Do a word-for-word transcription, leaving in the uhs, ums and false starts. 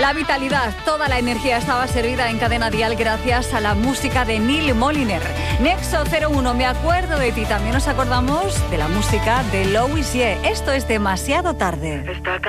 La vitalidad, toda la energía estaba servida en Cadena Dial gracias a la música de Neil Moliner. Nexo cero uno, me acuerdo de ti. También nos acordamos de la música de Louis Ye. Esto es Demasiado Tarde.